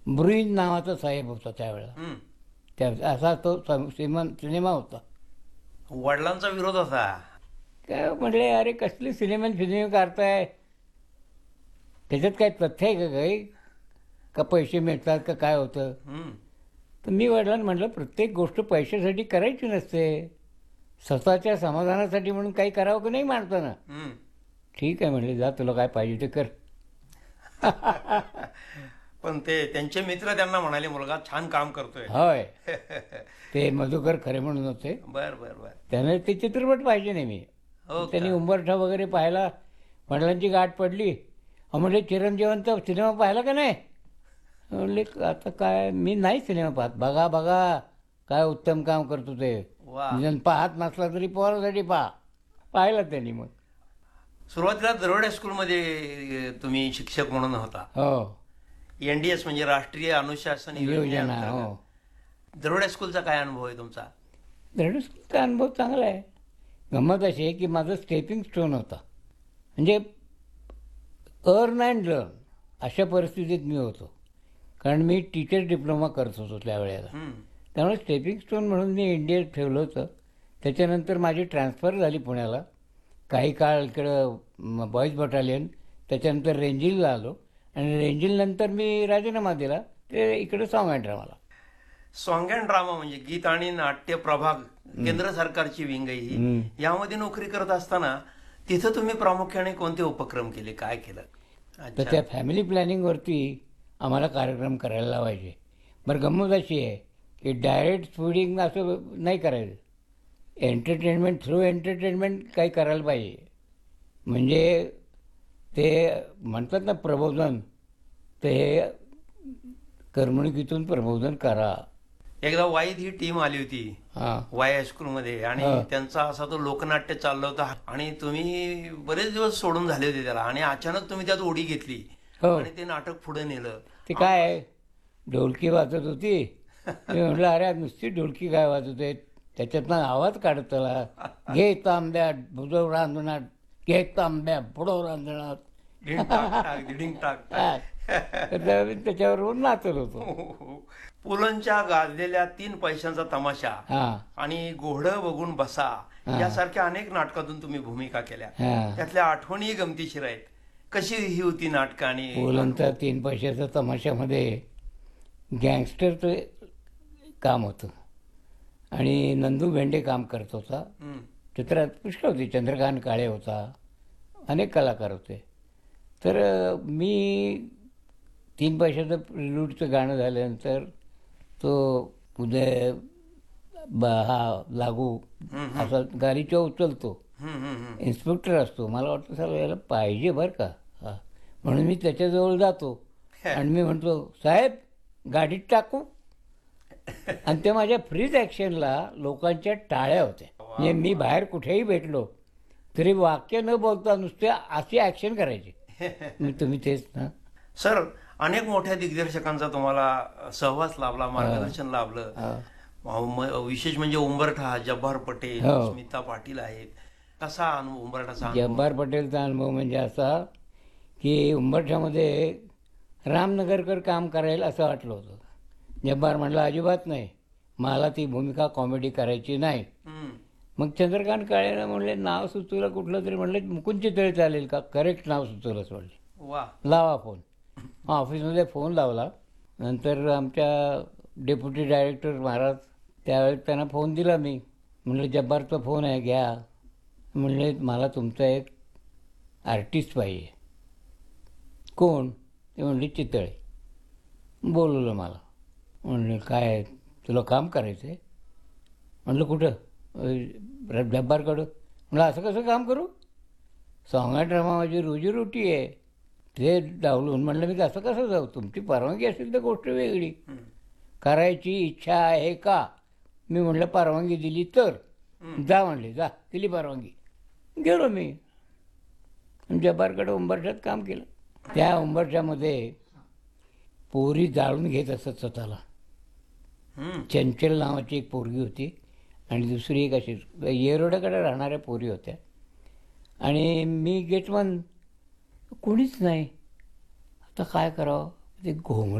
ब्रुईन नावाचा साहेब होता त्यावेळेला. हं. त्या असा तो सिनेमा होता. वडिलांचा विरोध असा. काय म्हटले, अरे कसली फिल्म काढताय, त्याच्यात काय तथ्य आहे का काही, का पैसे मिळतात का काय होतं. हं. तर मी वडिलांना म्हटलं, प्रत्येक गोष्ट पैशासाठी करायची नसते, स्वतःच्या समाधानासाठी म्हणून काही करावं की नाही माणसानं. हं. ठीक आहे म्हटले, जा तुला काय पाहिजे ते कर. पण ते त्यांचे मित्र त्यांना म्हणाले मुलगा छान काम करतोय. होय, ते मधुकर खरे म्हणून होते. बर बर बर. त्याने ते चित्रपट पाहिजे नाही मी. हो त्यांनी का? उंबरठा वगैरे पाहिला, वडिलांची गाठ पडली. म्हणले, चिरंजीवांचा सिनेमा पाहिला का नाही. म्हणले, आता काय, मी नाही सिनेमा पाहत. बघा बघा काय उत्तम काम करतो ते, वा. निदान पाहत नसला तरी पोरासाठी पहा. पाहिलं त्यांनी मग. सुरुवातीला दरोडे स्कूलमध्ये तुम्ही शिक्षक म्हणून होता. हो, एनडीएस म्हणजे राष्ट्रीय अनुशासन योजना. योजनेअंतर्गत. हो, दरोडे स्कूलचा काय अनुभव आहे तुमचा? धडस्कूलचा अनुभव चांगला आहे. गंमत अशी आहे की माझं स्टेपिंग स्टोन होता. म्हणजे अर्न अँड लर्न अशा परिस्थितीत मी होतो, कारण मी टीचर डिप्लोमा करत होतो त्यावेळेला. हं. त्यामुळे स्टेपिंग स्टोन म्हणून मी इंडियात ठेवलं होतं. त्याच्यानंतर माझी ट्रान्सफर झाली पुण्याला. काही काळ इकडं बॉईज बटालियन, त्याच्यानंतर रेंजिलला आलो, आणि रेंजिलनंतर मी राजीनामा दिला, ते इकडं song and ड्रामाला. Song and drama म्हणजे गीत आणि नाट्य प्रभाग, केंद्र सरकारची विंग आहे ही. यामध्ये नोकरी करत असताना तिथं तुम्ही प्रामुख्याने कोणते उपक्रम केले, काय केलं? तर अच्छा. त्या फॅमिली प्लॅनिंगवरती आम्हाला कार्यक्रम करायला लावायचे. बरं, गंमत अशी आहे की डायरेक्ट फीडिंग असं नाही करायचं. एंटरटेनमेंट थ्रू एंटरटेनमेंट काही करायला पाहिजे. म्हणजे ते म्हणतात ना प्रबोधन, ते करमणुकीतून प्रबोधन करा. एकदा वाईद ही टीम आली होती हां, वाय हायस्कूलमध्ये, आणि हा. त्यांचा असा तो लोकनाट्य चाललं होतं, आणि तुम्ही बरेच दिवस सोडून झाले होते त्याला, आणि अचानक तुम्ही त्यात उडी घेतली हो. आणि ते नाटक पुढे नेलं. ते काय आहे, ढोलकी वाजत होती. मी म्हटलं, अरे नुसती ढोलकी काय वाजवते, त्याच्यातनं आवाज काढत त्याला, घे तांब्या बुडव रांजणात, घे तांब्या बुडव रांजणात. ढिंग टाक टाक, ढिंग टाक टाक. तर मी त्याच्याबरोबर नाचत होतो. पुलंच्या गाजलेल्या 3 पैशांचा तमाशा हां आणि घोडं बघून बसा हा. यासारख्या अनेक नाटकातून तुम्ही भूमिका केल्या. हां, त्यातल्या आठवणी गमतीशीर आहेत. कशी ही होती नाटकं? आणि पोलंडचा 3 पैशाचा तमाशामध्ये गँगस्टरचं काम होतं, आणि नंदू भेंडे काम करत होता. हं. चित्रात पुष्कळ होती, चंद्रकांत काळे होता, अनेक कलाकार होते. तर मी 3 पैशाचं प्रिल्यूडचं गाणं झाल्यानंतर तो उदय हा लागू असा गाडीच्या उचलतो, हं, हं, हं. इन्स्पेक्टर असतो. मला वाटतं सर याला पाहिजे बरं का. हा, म्हणून मी त्याच्याजवळ जातो आणि मी म्हणतो, साहेब गाडीत टाकू. आणि ते माझ्या फ्रीज ॲक्शनला लोकांच्या टाळ्या होत्या. म्हणजे मी बाहेर कुठेही भेटलो तरी वाक्य न बोलता नुसते अशी ॲक्शन करायची. तुम्ही तेच ना. सर, अनेक मोठ्या दिग्दर्शकांचा तुम्हाला सहवास लाभला, मार्गदर्शन लाभलं. विशेष म्हणजे उंबरठा, जब्बार पटेल, हो. स्मिता पाटील आहेत. कसा अनुभव, उंबरठाचा अनुभव? जब्बार पटेलचा अनुभव म्हणजे असा की उंबरठ्यामध्ये रामनगरकर काम करायला असं वाटलं होतं. जब्बार म्हणला, अजिबात नाही, मला ती भूमिका कॉमेडी करायची नाही. हं. मग चंद्रकांत काळेनं म्हणले, नाव सुचवलं कुठलं तरी. म्हणले, मुकुंद चितळे चालेल का, करेक्ट नाव सुचवलंच. म्हणले, वा. लावा फोन. ऑफिसमध्ये फोन लावला. नंतर आमच्या डेप्युटी डायरेक्टर महाराज, त्यावेळेस त्यांना फोन दिला मी. म्हणलं, जब्बारचा फोन आहे, घ्या. म्हणले, मला तुमचा एक आर्टिस्ट पाहिजे. कोण? ते म्हणले, चितळे. बोलवलं मला. म्हणले, काय तुला काम करायचं आहे? म्हणलं, कुठं? जब्बारकडं. म्हणलं, असं कसं काम करू? सॉंग अँड ड्रामा माझी रोजीरोटी आहे, ते डावलून. म्हणलं, मी असं कसं जाऊ? तुमची परवानगी असेल तर गोष्ट वेगळी. करायची इच्छा आहे का? मी म्हणलं, परवानगी दिली तर जा. म्हणले, जा. दिली परवानगी. गेलो मी. जब्बारकडे उंबरठ्यात काम केलं. त्या उंबरठ्यामध्ये पोरी जाळून घेत असत स्वतःला. हं. चंचल नावाची एक पोरगी होती, आणि दुसरी एक अशी येरोड्याकडे राहणाऱ्या पोरी होत्या. आणि मी गेटमन, कोणीच नाही. आता काय करावं? ते घोंगडं